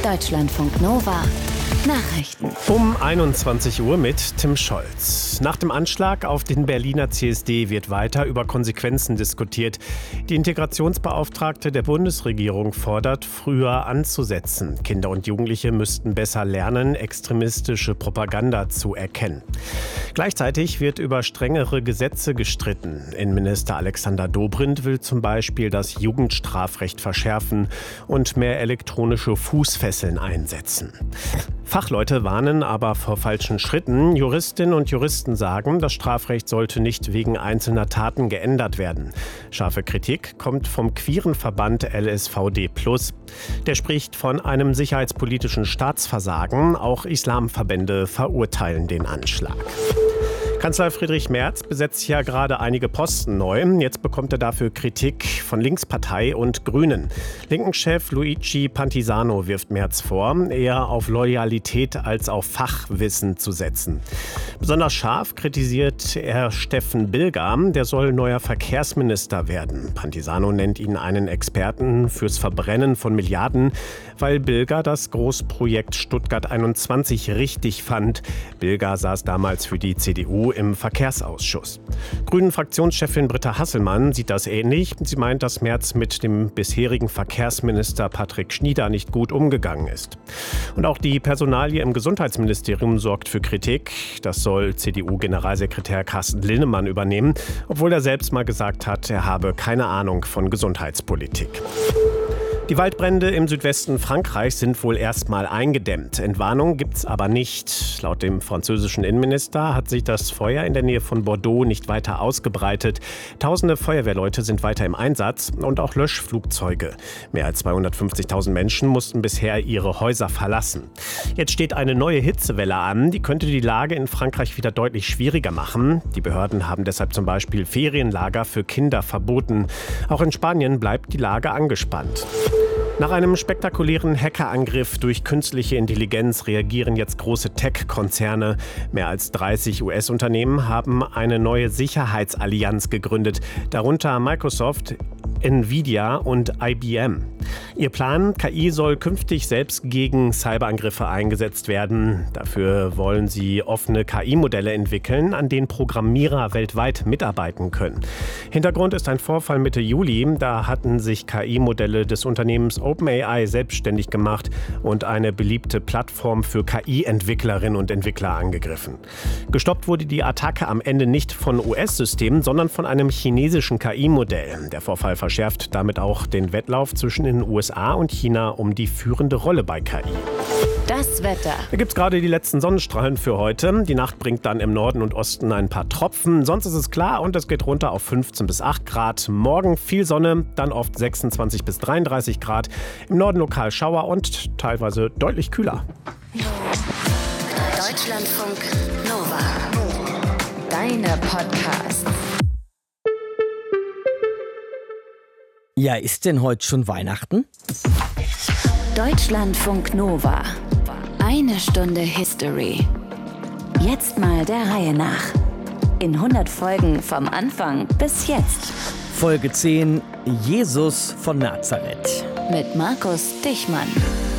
Deutschlandfunk Nova. Nachrichten. Um 21 Uhr mit Tim Scholz. Nach dem Anschlag auf den Berliner CSD wird weiter über Konsequenzen diskutiert. Die Integrationsbeauftragte der Bundesregierung fordert, früher anzusetzen. Kinder und Jugendliche müssten besser lernen, extremistische Propaganda zu erkennen. Gleichzeitig wird über strengere Gesetze gestritten. Innenminister Alexander Dobrindt will zum Beispiel das Jugendstrafrecht verschärfen und mehr elektronische Fußfesseln einsetzen. Fachleute warnen aber vor falschen Schritten. Juristinnen und Juristen sagen, das Strafrecht sollte nicht wegen einzelner Taten geändert werden. Scharfe Kritik kommt vom queeren Verband LSVD+. Der spricht von einem sicherheitspolitischen Staatsversagen. Auch Islamverbände verurteilen den Anschlag. Kanzler Friedrich Merz besetzt ja gerade einige Posten neu. Jetzt bekommt er dafür Kritik von Linkspartei und Grünen. Linken-Chef Luigi Pantisano wirft Merz vor, eher auf Loyalität als auf Fachwissen zu setzen. Besonders scharf kritisiert er Steffen Bilger, der soll neuer Verkehrsminister werden. Pantisano nennt ihn einen Experten fürs Verbrennen von Milliarden, weil Bilger das Großprojekt Stuttgart 21 richtig fand. Bilger saß damals für die CDU im Verkehrsausschuss. Grünen-Fraktionschefin Britta Hasselmann sieht das ähnlich. Sie meint, dass Merz mit dem bisherigen Verkehrsminister Patrick Schnieder nicht gut umgegangen ist. Und auch die Personalie im Gesundheitsministerium sorgt für Kritik. Das soll CDU-Generalsekretär Carsten Linnemann übernehmen, obwohl er selbst mal gesagt hat, er habe keine Ahnung von Gesundheitspolitik. Die Waldbrände im Südwesten Frankreichs sind wohl erstmal eingedämmt. Entwarnung gibt's aber nicht. Laut dem französischen Innenminister hat sich das Feuer in der Nähe von Bordeaux nicht weiter ausgebreitet. Tausende Feuerwehrleute sind weiter im Einsatz und auch Löschflugzeuge. Mehr als 250.000 Menschen mussten bisher ihre Häuser verlassen. Jetzt steht eine neue Hitzewelle an. Die könnte die Lage in Frankreich wieder deutlich schwieriger machen. Die Behörden haben deshalb zum Beispiel Ferienlager für Kinder verboten. Auch in Spanien bleibt die Lage angespannt. Nach einem spektakulären Hackerangriff durch künstliche Intelligenz reagieren jetzt große Tech-Konzerne. Mehr als 30 US-Unternehmen haben eine neue Sicherheitsallianz gegründet, darunter Microsoft, Nvidia und IBM. Ihr Plan: KI soll künftig selbst gegen Cyberangriffe eingesetzt werden. Dafür wollen sie offene KI-Modelle entwickeln, an denen Programmierer weltweit mitarbeiten können. Hintergrund ist ein Vorfall Mitte Juli. Da hatten sich KI-Modelle des Unternehmens OpenAI selbstständig gemacht und eine beliebte Plattform für KI-Entwicklerinnen und Entwickler angegriffen. Gestoppt wurde die Attacke am Ende nicht von US-Systemen, sondern von einem chinesischen KI-Modell. Der Vorfall verschärft damit auch den Wettlauf zwischen den USA und China um die führende Rolle bei KI. Das Wetter. Da gibt es gerade die letzten Sonnenstrahlen für heute. Die Nacht bringt dann im Norden und Osten ein paar Tropfen. Sonst ist es klar und es geht runter auf 15 bis 8 Grad. Morgen viel Sonne, dann oft 26 bis 33 Grad. Im Norden lokal Schauer und teilweise deutlich kühler. Deutschlandfunk Nova. Deine Podcasts. Ja, ist denn heute schon Weihnachten? Deutschlandfunk Nova. Eine Stunde History. Jetzt mal der Reihe nach. In 100 Folgen vom Anfang bis jetzt. Folge 10: Jesus von Nazareth. Mit Markus Dichmann.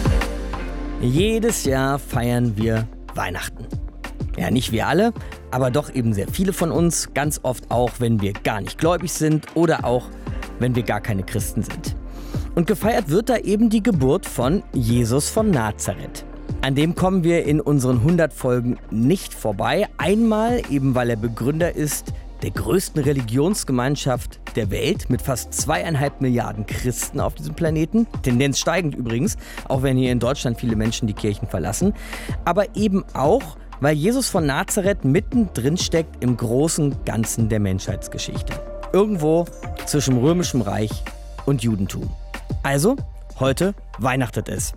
Jedes Jahr feiern wir Weihnachten. Ja, nicht wir alle, aber doch eben sehr viele von uns. Ganz oft auch, wenn wir gar nicht gläubig sind oder auch, wenn wir gar keine Christen sind. Und gefeiert wird da eben die Geburt von Jesus von Nazareth. An dem kommen wir in unseren 100 Folgen nicht vorbei. Einmal eben, weil er Begründer ist der größten Religionsgemeinschaft der Welt mit fast 2,5 Milliarden Christen auf diesem Planeten. Tendenz steigend übrigens, auch wenn hier in Deutschland viele Menschen die Kirchen verlassen. Aber eben auch, weil Jesus von Nazareth mittendrin steckt im großen Ganzen der Menschheitsgeschichte. Irgendwo zwischen Römischem Reich und Judentum. Also, heute weihnachtet es.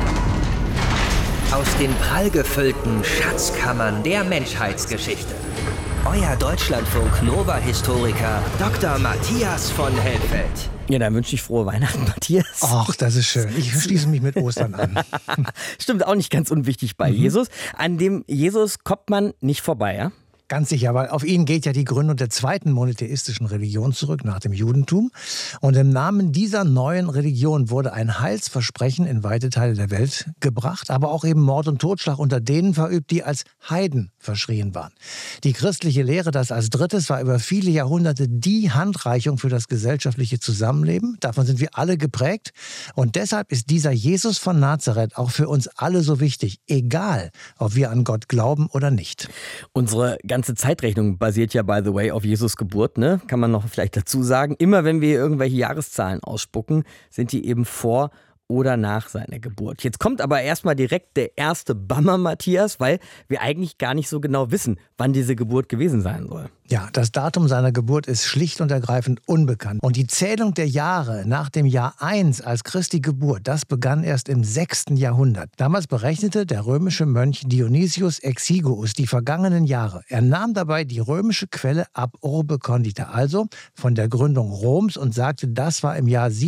Aus den prallgefüllten Schatzkammern der Menschheitsgeschichte. Euer Deutschlandfunk Nova-Historiker Dr. Matthias von Helfeld. Ja, dann wünsche ich frohe Weihnachten, Matthias. Ach, das ist schön. Ich schließe mich mit Ostern an. Stimmt, auch nicht ganz unwichtig bei Jesus. An dem Jesus kommt man nicht vorbei, ja? Ganz sicher, weil auf ihn geht ja die Gründung der zweiten monotheistischen Religion zurück, nach dem Judentum. Und im Namen dieser neuen Religion wurde ein Heilsversprechen in weite Teile der Welt gebracht, aber auch eben Mord und Totschlag unter denen verübt, die als Heiden verschrien waren. Die christliche Lehre, das als drittes, war über viele Jahrhunderte die Handreichung für das gesellschaftliche Zusammenleben. Davon sind wir alle geprägt. Und deshalb ist dieser Jesus von Nazareth auch für uns alle so wichtig, egal, ob wir an Gott glauben oder nicht. Unsere ganze Zeitrechnung basiert ja, by the way, auf Jesus Geburt, ne? Kann man noch vielleicht dazu sagen. Immer wenn wir irgendwelche Jahreszahlen ausspucken, sind die eben vor oder nach seiner Geburt. Jetzt kommt aber erstmal direkt der erste Bummer, Matthias, weil wir eigentlich gar nicht so genau wissen, wann diese Geburt gewesen sein soll. Ja, das Datum seiner Geburt ist schlicht und ergreifend unbekannt. Und die Zählung der Jahre nach dem Jahr 1 als Christi Geburt, das begann erst im 6. Jahrhundert. Damals berechnete der römische Mönch Dionysius Exiguus die vergangenen Jahre. Er nahm dabei die römische Quelle ab urbe condita, also von der Gründung Roms, und sagte, das war im Jahr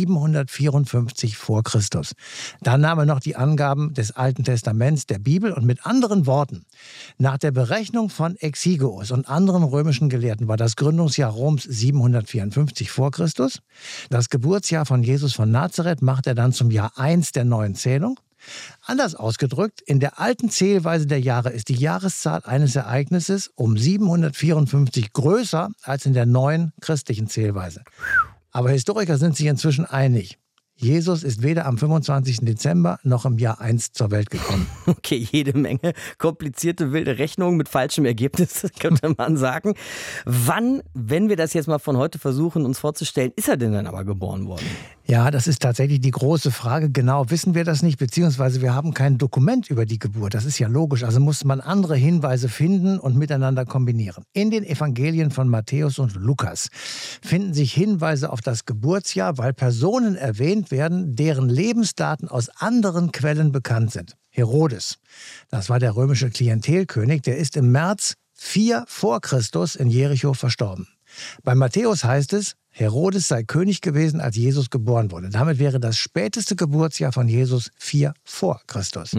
754 vor Christus. Dann nahm er noch die Angaben des Alten Testaments, der Bibel, und mit anderen Worten, nach der Berechnung von Exiguus und anderen römischen Gelehrten war das Gründungsjahr Roms 754 vor Christus. Das Geburtsjahr von Jesus von Nazareth macht er dann zum Jahr 1 der neuen Zählung. Anders ausgedrückt, in der alten Zählweise der Jahre ist die Jahreszahl eines Ereignisses um 754 größer als in der neuen christlichen Zählweise. Aber Historiker sind sich inzwischen einig. Jesus ist weder am 25. Dezember noch im Jahr 1 zur Welt gekommen. Okay, jede Menge komplizierte, wilde Rechnungen mit falschem Ergebnis, könnte man sagen. Wann, wenn wir das jetzt mal von heute versuchen, uns vorzustellen, ist er denn dann aber geboren worden? Ja, das ist tatsächlich die große Frage. Genau wissen wir das nicht, beziehungsweise wir haben kein Dokument über die Geburt. Das ist ja logisch. Also muss man andere Hinweise finden und miteinander kombinieren. In den Evangelien von Matthäus und Lukas finden sich Hinweise auf das Geburtsjahr, weil Personen erwähnt werden, deren Lebensdaten aus anderen Quellen bekannt sind. Herodes, das war der römische Klientelkönig, der ist im März 4 vor Christus in Jericho verstorben. Bei Matthäus heißt es, Herodes sei König gewesen, als Jesus geboren wurde. Damit wäre das späteste Geburtsjahr von Jesus 4 vor Christus.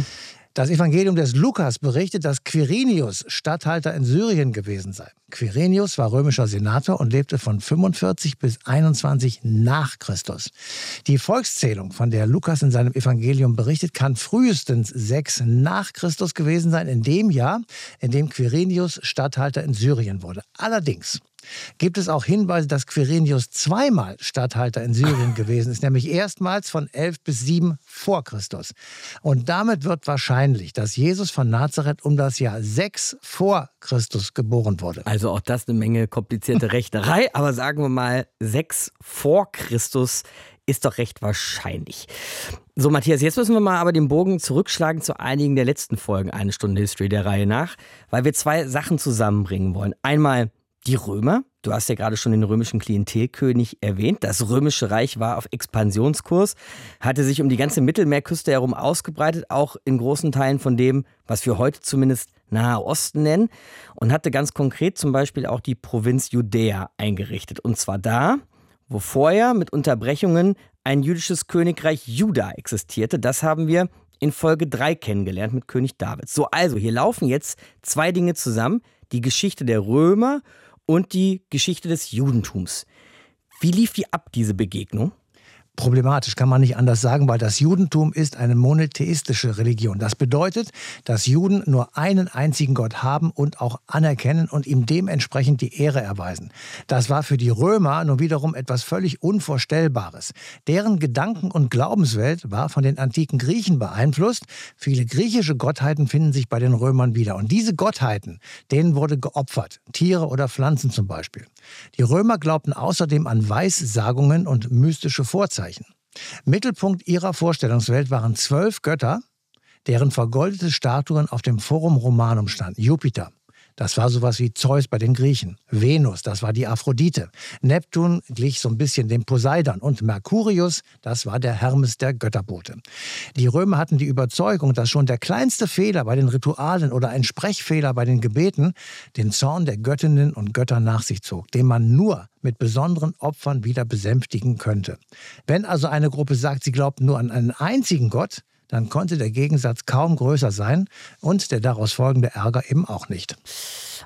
Das Evangelium des Lukas berichtet, dass Quirinius Statthalter in Syrien gewesen sei. Quirinius war römischer Senator und lebte von 45 bis 21 nach Christus. Die Volkszählung, von der Lukas in seinem Evangelium berichtet, kann frühestens 6 nach Christus gewesen sein, in dem Jahr, in dem Quirinius Statthalter in Syrien wurde. Allerdings gibt es auch Hinweise, dass Quirinius zweimal Statthalter in Syrien gewesen ist, nämlich erstmals von 11 bis 7 vor Christus. Und damit wird wahrscheinlich, dass Jesus von Nazareth um das Jahr 6 vor Christus geboren wurde. Also auch das eine Menge komplizierte Rechnerei, aber sagen wir mal 6 vor Christus ist doch recht wahrscheinlich. So, Matthias, jetzt müssen wir mal aber den Bogen zurückschlagen zu einigen der letzten Folgen Eine Stunde History der Reihe nach, weil wir 2 Sachen zusammenbringen wollen. Einmal die Römer. Du hast ja gerade schon den römischen Klientelkönig erwähnt. Das Römische Reich war auf Expansionskurs, hatte sich um die ganze Mittelmeerküste herum ausgebreitet, auch in großen Teilen von dem, was wir heute zumindest Nahe Osten nennen, und hatte ganz konkret zum Beispiel auch die Provinz Judäa eingerichtet. Und zwar da, wo vorher mit Unterbrechungen ein jüdisches Königreich Juda existierte. Das haben wir in Folge 3 kennengelernt mit König David. So, also hier laufen jetzt 2 Dinge zusammen. Die Geschichte der Römer und die Geschichte des Judentums. Wie lief die ab, diese Begegnung? Problematisch, kann man nicht anders sagen, weil das Judentum ist eine monotheistische Religion. Das bedeutet, dass Juden nur einen einzigen Gott haben und auch anerkennen und ihm dementsprechend die Ehre erweisen. Das war für die Römer nun wiederum etwas völlig Unvorstellbares. Deren Gedanken- und Glaubenswelt war von den antiken Griechen beeinflusst. Viele griechische Gottheiten finden sich bei den Römern wieder. Und diese Gottheiten, denen wurde geopfert, Tiere oder Pflanzen zum Beispiel. Die Römer glaubten außerdem an Weissagungen und mystische Vorzeichen. Mittelpunkt ihrer Vorstellungswelt waren 12 Götter, deren vergoldete Statuen auf dem Forum Romanum standen. Jupiter, das war sowas wie Zeus bei den Griechen. Venus, das war die Aphrodite. Neptun glich so ein bisschen dem Poseidon. Und Mercurius, das war der Hermes der Götterbote. Die Römer hatten die Überzeugung, dass schon der kleinste Fehler bei den Ritualen oder ein Sprechfehler bei den Gebeten den Zorn der Göttinnen und Götter nach sich zog, den man nur mit besonderen Opfern wieder besänftigen könnte. Wenn also eine Gruppe sagt, sie glaubt nur an einen einzigen Gott, dann konnte der Gegensatz kaum größer sein und der daraus folgende Ärger eben auch nicht.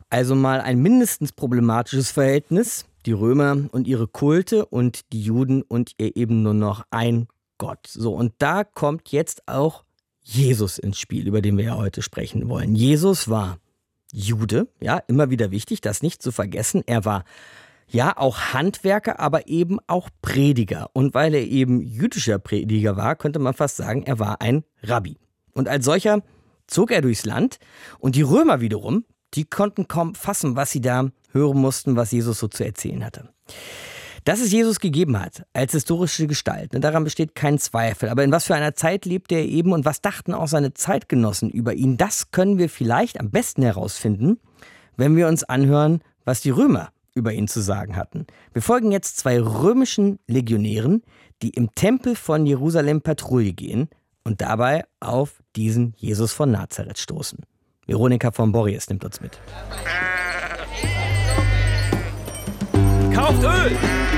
Also mal ein mindestens problematisches Verhältnis. Die Römer und ihre Kulte und die Juden und ihr eben nur noch ein Gott. So, und da kommt jetzt auch Jesus ins Spiel, über den wir ja heute sprechen wollen. Jesus war Jude, ja, immer wieder wichtig, das nicht zu vergessen. Er war ja auch Handwerker, aber eben auch Prediger. Und weil er eben jüdischer Prediger war, könnte man fast sagen, er war ein Rabbi. Und als solcher zog er durchs Land und die Römer wiederum, die konnten kaum fassen, was sie da hören mussten, was Jesus so zu erzählen hatte. Dass es Jesus gegeben hat, als historische Gestalt, daran besteht kein Zweifel. Aber in was für einer Zeit lebte er eben und was dachten auch seine Zeitgenossen über ihn, das können wir vielleicht am besten herausfinden, wenn wir uns anhören, was die Römer über ihn zu sagen hatten. Wir folgen jetzt 2 römischen Legionären, die im Tempel von Jerusalem Patrouille gehen und dabei auf diesen Jesus von Nazareth stoßen. Veronika von Borries nimmt uns mit. Kauft Öl!